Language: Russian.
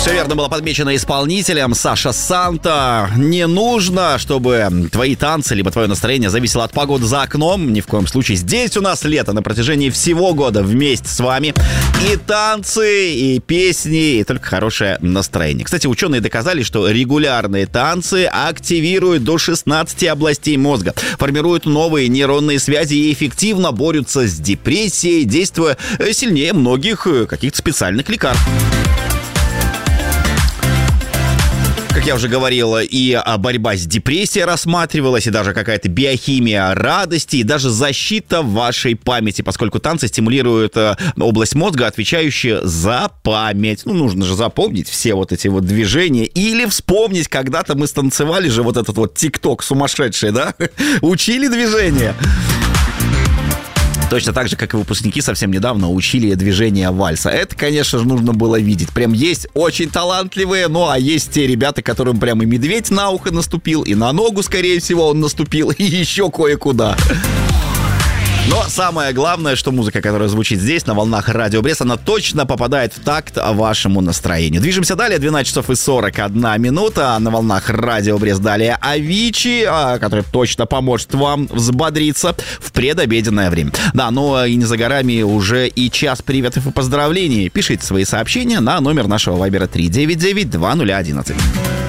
Все верно было подмечено исполнителем. Саша Санта. Не нужно, чтобы твои танцы либо твое настроение зависело от погоды за окном. Ни в коем случае. Здесь у нас лето на протяжении всего года вместе с вами. И танцы, и песни, и только хорошее настроение. Кстати, ученые доказали, что регулярные танцы активируют до 16 областей мозга, формируют новые нейронные связи и эффективно борются с депрессией, действуя сильнее многих каких-то специальных лекарств. Как я уже говорил, и борьба с депрессией рассматривалась, и даже какая-то биохимия радости, и даже защита вашей памяти, поскольку танцы стимулируют область мозга, отвечающую за память. Ну, нужно же запомнить все вот эти вот движения, или вспомнить, когда-то мы станцевали же вот этот вот тик-ток сумасшедший, да? Учили движения. Точно так же, как и выпускники совсем недавно учили движение вальса. Это, конечно же, нужно было видеть. Прям есть очень талантливые, ну а есть те ребята, которым прям и медведь на ухо наступил, и на ногу, скорее всего, он наступил, и еще кое-куда. Но самое главное, что музыка, которая звучит здесь, на волнах Радио Брест, она точно попадает в такт вашему настроению. Движемся далее, 12 часов и 41 минута. На волнах Радио Брест далее Авичи, который точно поможет вам взбодриться в предобеденное время. Да, но и не за горами уже и час приветов и поздравлений. Пишите свои сообщения на номер нашего вайбера 399-2011.